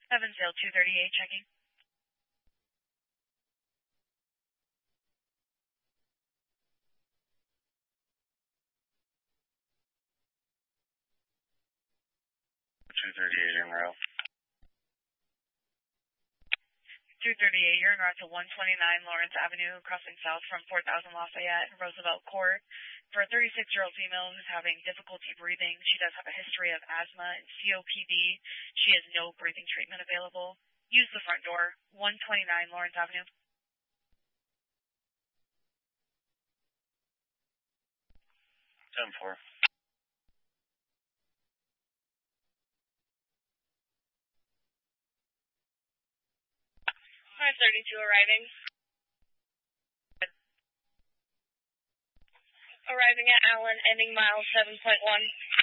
Evansville 238 checking. En route. 238, you're en route to 129 Lawrence Avenue, crossing south from 4000 Lafayette and Roosevelt Court. For a 36-year-old female who's having difficulty breathing, she does have a history of asthma and COPD. She has no breathing treatment available. Use the front door, 129 Lawrence Avenue. 10-4. 532 arriving. Arriving at Allen, ending mile 7.1.